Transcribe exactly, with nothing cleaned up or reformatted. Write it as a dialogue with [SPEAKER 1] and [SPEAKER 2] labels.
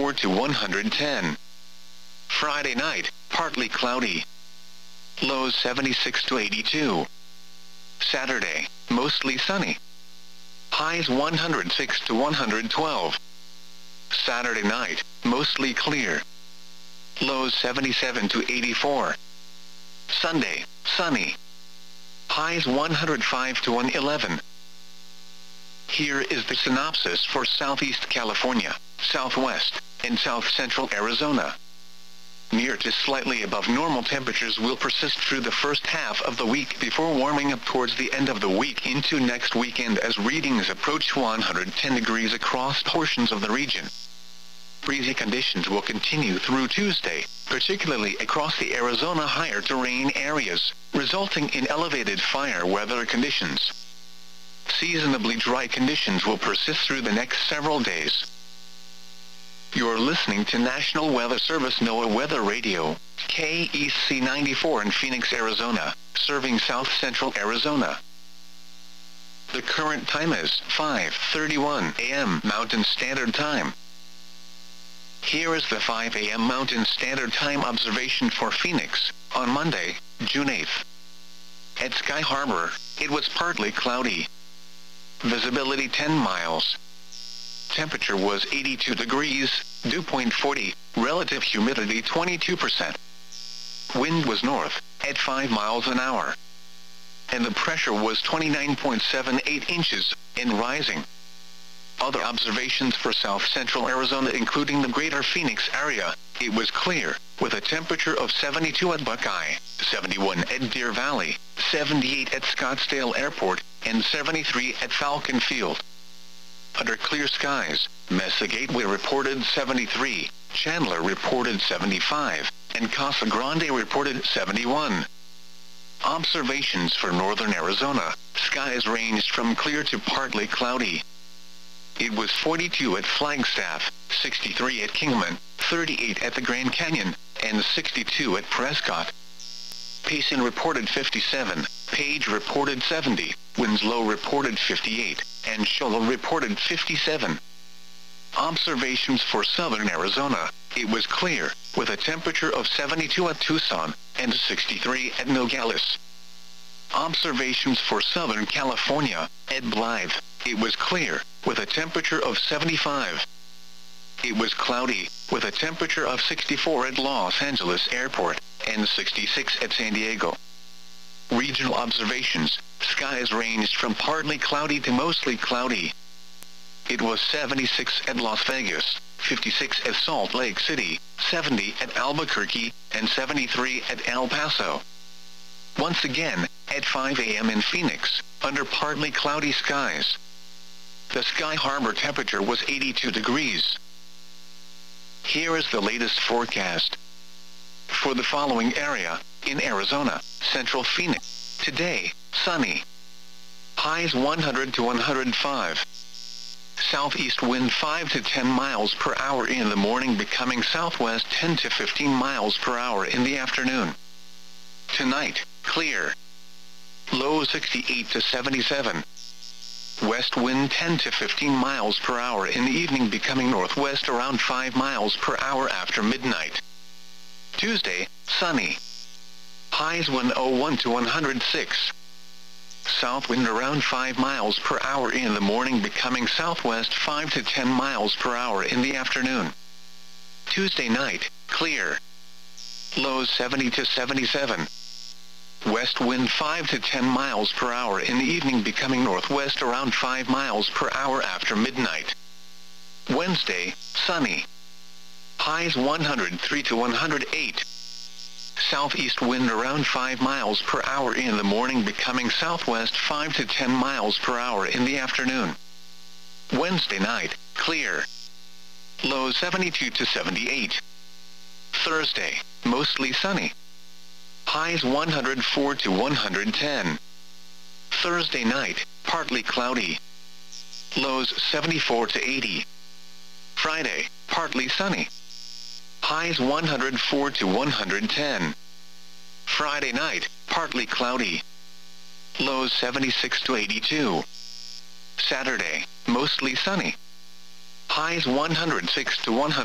[SPEAKER 1] four to one hundred ten. Friday night, partly cloudy. Lows seventy-six to eighty-two. Saturday, mostly sunny. Highs one hundred six to one hundred twelve. Saturday night, mostly clear. Lows seventy-seven to eighty-four. Sunday, sunny. Highs one hundred five to one hundred eleven. Here is the synopsis for Southeast California, Southwest, and South Central Arizona. Near to slightly above normal temperatures will persist through the first half of the week before warming up towards the end of the week into next weekend as readings approach one hundred ten degrees across portions of the region. Breezy conditions will continue through Tuesday, particularly across the Arizona higher terrain areas, resulting in elevated fire weather conditions. Seasonably dry conditions will persist through the next several days. You're listening to National Weather Service NOAA Weather Radio, K E C ninety-four in Phoenix, Arizona, serving South Central Arizona. The current time is five thirty-one a m Mountain Standard Time. Here is the five a m Mountain Standard Time observation for Phoenix, on Monday, June eighth. At Sky Harbor, it was partly cloudy. Visibility ten miles. Temperature was eighty-two degrees, dew point forty, relative humidity twenty-two percent. Wind was north, at five miles an hour. And the pressure was twenty-nine point seven eight inches, and rising. Other observations for South Central Arizona including the greater Phoenix area, it was clear, with a temperature of seventy-two at Buckeye, seventy-one at Deer Valley, seventy-eight at Scottsdale Airport, and seventy-three at Falcon Field. Under clear skies, Mesa Gateway reported seventy-three, Chandler reported seventy-five, and Casa Grande reported seventy-one. Observations for northern Arizona, skies ranged from clear to partly cloudy. It was forty-two at Flagstaff, sixty-three at Kingman, thirty-eight at the Grand Canyon, and sixty-two at Prescott. Payson reported fifty-seven, Page reported seventy, Winslow reported fifty-eight, and Shola reported fifty-seven. Observations for southern Arizona, it was clear, with a temperature of seventy-two at Tucson, and sixty-three at Nogales. Observations for southern California, at Blythe, it was clear, with a temperature of seventy-five. It was cloudy, with a temperature of sixty-four at Los Angeles Airport, and sixty-six at San Diego. Regional observations, skies ranged from partly cloudy to mostly cloudy. It was seventy-six at Las Vegas, fifty-six at Salt Lake City, seventy at Albuquerque, and seventy-three at El Paso. Once again, at five a m in Phoenix, under partly cloudy skies. The Sky Harbor temperature was eighty-two degrees. Here is the latest forecast. For the following area, in Arizona, Central Phoenix, today, sunny. Highs one hundred to one hundred five. Southeast wind five to ten miles per hour in the morning, becoming southwest ten to fifteen miles per hour in the afternoon. Tonight, clear. Low sixty-eight to seventy-seven. West wind ten to fifteen miles per hour in the evening, becoming northwest around five miles per hour after midnight. Tuesday, sunny. Highs one oh one to one hundred six. South wind around five miles per hour in the morning, becoming southwest five to ten miles per hour in the afternoon. Tuesday night, clear. Lows seventy to seventy-seven. West wind five to ten miles per hour in the evening, becoming northwest around five miles per hour after midnight. Wednesday, sunny. Highs one hundred three to one hundred eight. Southeast wind around five miles per hour in the morning, becoming southwest five to ten miles per hour in the afternoon. Wednesday night, clear. Low seventy-two to seventy-eight. Thursday, mostly sunny. Highs one hundred four to one hundred ten. Thursday night, partly cloudy. Lows seventy-four to eighty. Friday, partly sunny. Highs one hundred four to one hundred ten. Friday night, partly cloudy. Lows seventy-six to eighty-two. Saturday, mostly sunny. Highs one hundred six to one hundred